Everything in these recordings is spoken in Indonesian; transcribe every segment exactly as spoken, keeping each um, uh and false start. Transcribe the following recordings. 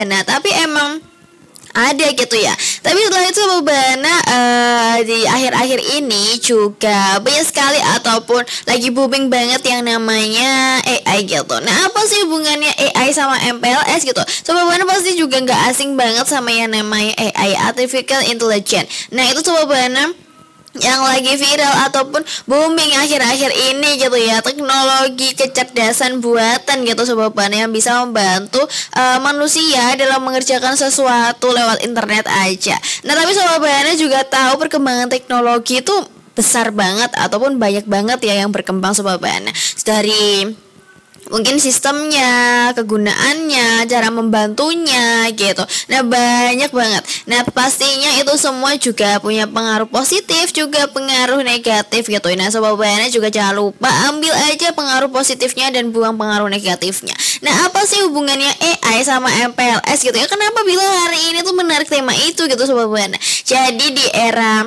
Nah, tapi emang ada gitu ya. Tapi setelah itu Bana uh, di akhir-akhir ini juga banyak sekali ataupun lagi booming banget yang namanya A I gitu. Nah, apa sih hubungannya A I sama M P L S gitu? Sobat Bana pasti juga nggak asing banget sama yang namanya A I, Artificial Intelligence. Nah, itu Sobat Bana yang lagi viral ataupun booming akhir-akhir ini gitu ya, teknologi kecerdasan buatan gitu Sobat Bana, yang bisa membantu uh, manusia dalam mengerjakan sesuatu lewat internet aja. Nah, tapi Sobat Bana juga tahu perkembangan teknologi itu besar banget ataupun banyak banget ya yang berkembang Sobat Bana. Dari mungkin sistemnya, kegunaannya, cara membantunya gitu. Nah, banyak banget. Nah, pastinya itu semua juga punya pengaruh positif juga pengaruh negatif gitu. Nah, Sobat Bana juga jangan lupa ambil aja pengaruh positifnya dan buang pengaruh negatifnya. Nah, apa sih hubungannya A I sama M P L S gitu ya? Kenapa bilang hari ini tuh menarik tema itu gitu Sobat Bana? Jadi di era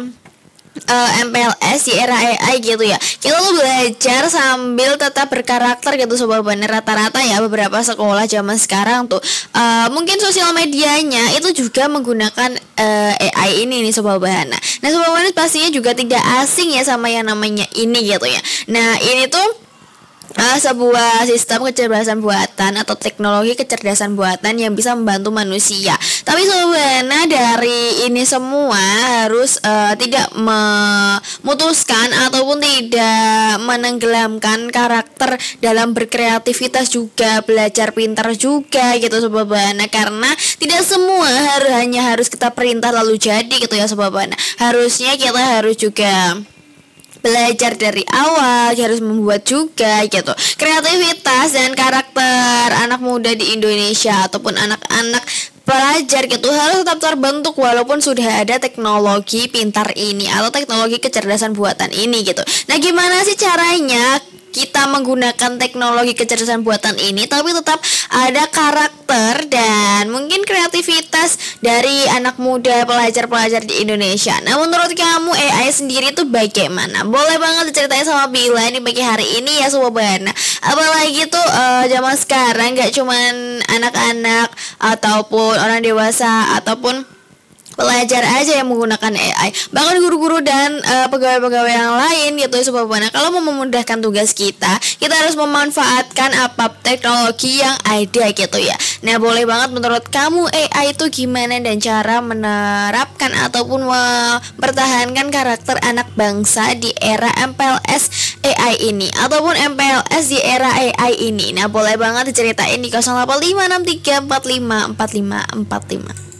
Uh, M P L S di era A I gitu ya, kita tuh belajar sambil tetap berkarakter gitu Sobat Bana. Rata-rata ya beberapa sekolah zaman sekarang tuh uh, mungkin sosial medianya itu juga menggunakan uh, A I ini nih Sobat Bana. Nah, Sobat Bana pastinya juga tidak asing ya sama yang namanya ini gitu ya. Nah, ini tuh Uh, sebuah sistem kecerdasan buatan atau teknologi kecerdasan buatan yang bisa membantu manusia. Tapi sebenarnya dari ini semua harus uh, tidak memutuskan ataupun tidak menenggelamkan karakter dalam berkreativitas juga, belajar pintar juga gitu Sobat Bana. Karena tidak semua harus hanya harus kita perintah lalu jadi gitu ya Sobat Bana. Harusnya kita harus juga belajar dari awal, harus membuat juga gitu. Kreativitas dan karakter anak muda di Indonesia ataupun anak-anak pelajar gitu harus tetap terbentuk walaupun sudah ada teknologi pintar ini atau teknologi kecerdasan buatan ini gitu. Nah, gimana sih caranya kita menggunakan teknologi kecerdasan buatan ini tapi tetap ada karakter dan mungkin kreativitas dari anak muda pelajar-pelajar di Indonesia? Nah, menurut kamu A I sendiri itu bagaimana? Boleh banget diceritain sama Bila di pagi hari ini ya Sobat Bana. Apalagi tuh uh, zaman sekarang gak cuman anak-anak ataupun orang dewasa ataupun pelajar aja yang menggunakan A I, bahkan guru-guru dan uh, pegawai-pegawai yang lain gitu Sobat Bana. Kalau mau memudahkan tugas kita, kita harus memanfaatkan apa teknologi yang ada gitu ya. Nah, boleh banget menurut kamu A I itu gimana dan cara menerapkan ataupun mempertahankan karakter anak bangsa di era M P L S A I ini ataupun M P L S di era A I ini. Nah, boleh banget diceritain di nol delapan lima enam tiga empat lima empat lima empat lima.